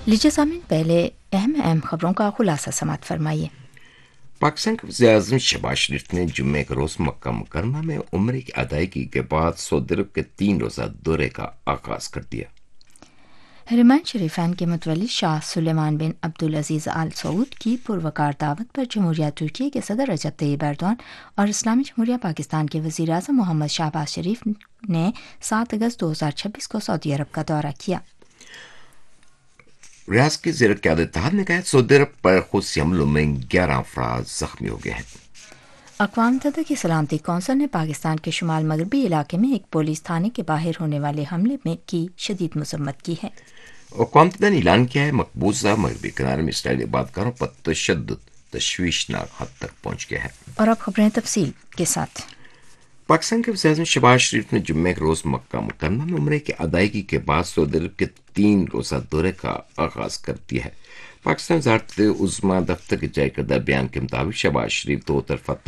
लीजिए सामीन, पहले अहम खबरों का खुलासा समाअत फरमाइए। पाकिस्तान के वज़ीर-ए-आज़म शहबाज शरीफ ने जुम्मे के रोज़ मक्का मुकरमा में उम्रे की अदायगी के बाद सऊदी अरब के 3 रोज़ा दौरे का आगाज कर दिया। हरमैन शरीफैन के मुतवल्ली शाह सुलेमान बिन अब्दुल अजीज़ आल सऊद की पुरवकार दावत पर जमहूरिया तुर्की के सदर रजब तैयब एर्दोआन और इस्लामी जमहूरिया पाकिस्तान के वज़ीर आज़म मोहम्मद शहबाज शरीफ ने 7 अगस्त 2026 को सऊदी अरब का दौरा किया। रियाज के ज़ेर क़यादत इत्तेहाद ने कहा है सऊदी अरब पर खुदसी हमलों में 11 अफराद जख्मी हो गए हैं। अक़वाम मुत्तहिदा की सलामती कौंसिल ने पाकिस्तान के शुमाल मगरबी इलाके में एक पुलिस थाने के बाहर होने वाले हमले में की शदीद मज़म्मत की है। अक़वाम मुत्तहिदा ने ऐलान किया है मकबूजा मगरबी किनारे में इसराइली इबादतगाहों पर तशद्दुद तशवीशनाक हद तक पहुँच गया है। और अब खबरें तफसील के साथ। पाकिस्तान के वज़ीर-ए-आज़म शहबाज शरीफ ने जुम्मे के रोज़ मक्का मुकरमा में उम्रे की अदायगी के बाद सऊदी अरब के 3 रोज़ा दौरे का आगाज कर दिया है। पाकिस्तान वज़ारत उज़्मा दफ्तर के जारी करदा बयान के मुताबिक शहबाज शरीफ 2 तरफ़ा